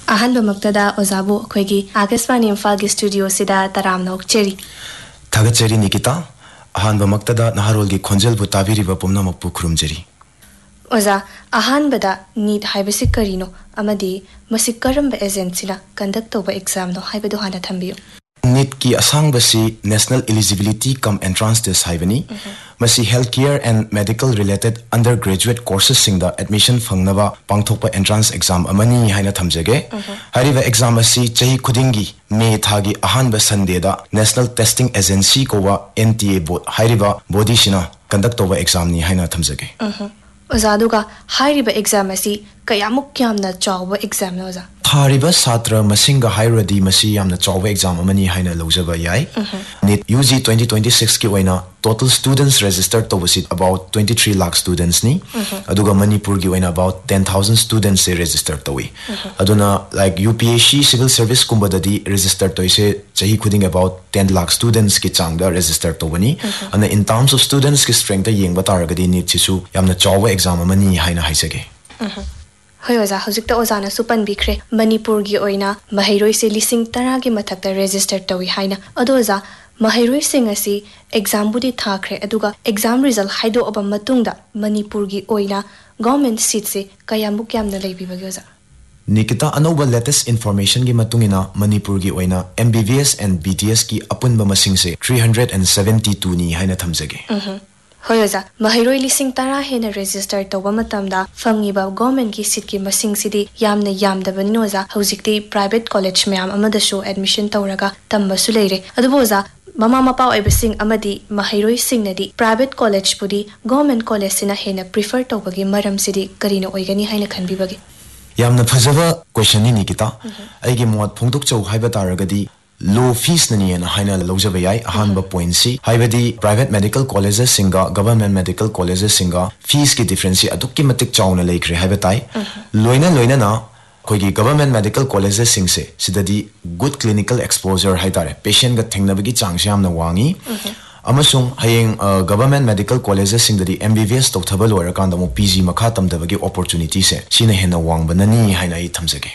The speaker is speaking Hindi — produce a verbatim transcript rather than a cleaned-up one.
अहंब मक्तदा ओजाबु अखोइगी आकाशवाणी इम्फालगी स्टूडियो सिदा तरामना ओक्चेरी थागतचेरी निकिता अहंब मक्तदा नहारोलगी खोंजेलबु ताबिरिबा पुमनमकपु खुरुमजेरी ओजा अहंबदा नीट हाइबसि करिनो अमदी मसि करंब एजेंसीना कंडक्ट तोबा एग्जाम नो हाइबदो हाना थंबियो नीट की असंगबसी national eligibility cum entrance test हाइबनी Masih health care and medical related under graduate courses सिंगदा admission फंगनबा पांगथोकपा entrance exam अमनी हाइना थमजगे हारिबा exam असी चही खुदिंगी मे थागी अहानबा संडेदा नेशनल टेस्टिंग एजेंसी कोवा एनटीए बोर्ड हारिबा बॉडीसिना कंडक्ट तोबा एग्जाम नि हाइना थमजगे ओजादुगा हारिबा एग्जाम असी कयामुक क्यामना चावबा एग्जाम न ओजा थारिबा छात्र मसिंगा हाइरदी मसी यामना चावबा एग्जाम अमनी हाइना लौजबा याय नीट यूजी twenty twenty-six की ओइना total students registered तोबसी about twenty-three lakh students नि अदुगा मणिपुर की ओइना अबाउट ten thousand स्टूडेंट्स से रजिस्टर तोई अदुना like UPSC civil service कुंबददी register तोइसे चही खुदिंग अबाउट ten lakh स्टूडेंट्स की चांगदा register तोबनी on in terms of students की स्ट्रेंथ येंगबा तारगदी नीट सिसु यामना चावबा एग्जाम अमनी हाइना हाइसगे होय ओजा हजिकता ओजाना सुपन बिखरे मणिपुर की ओइना महिरोई से लिसिंग तरा की मथकता रजिस्टर तोई हाइना अदो ओजा महिरोई सिंग असी एग्जाम बुदी थाखरे अदुगा एग्जाम रिजल्ट हाइदो अब मतुंगदा मणिपुर की ओइना गवर्नमेंट सीट से कयामुक यामना लेबिबगे ओजा निकिता अनोबा लेटेस्ट इन्फॉर्मेशन की मतुंगिना मणिपुर की ओइना एमबीबीएस एंड बीटीएस की अपुनबा मसिंग से three hundred seventy-two नि हाइना थमजगे होय ओजा महिरोई लिसिंग तरा हेना रजिस्टर तोबा मतमदा फंगिबा गवर्नमेंट की सीट की मसिंग सिदी यामना यामदबन ओजा हौजिकती प्राइवेट कॉलेज मयाम अमदसु एडमिशन तौरगा तंबसु लेरे अदुबो ओजा mama Mopa ओइबसिंग अमदी महिरोई सिंगनदी private college पुदी government college सिना हेना प्रिफर तौबगी मरम सिदी करिनो ओइगनी हाइना खनबिबगे यामना फजबा क्वेश्चन नि निकिता आइगे मोत फोंदुक चौ हाइबा तारगदी लो फीस ननी एना हाइना लौजबा याय अहानबा पॉइंट सी हाइबदी प्राइवेट मेडिकल कॉलेजेस सिंगा गवर्नमेंट मेडिकल कॉलेजेस सिंगा फीस की डिफरेंस अदुक्की मतिक चाउना लेखरे हाइबा ताई लोइना लोइना ना कोई गवर्नमेंट मेडिकल कॉलेजेस सिंग से सिददी गुड क्लिनिकल एक्सपोजर हाइतारे पेशेंट गा थेंगनबगी चांगसे यामना वांगी अमसुंग हयेंग गवर्नमेंट मेडिकल कॉलेजेस सिंगददी एमबीबीएस तौथबा लोरकांदा मो पीजी मखा तमदबगी अपॉर्चुनिटी से सिना हेना वांगबननी हाइना इ थमजगे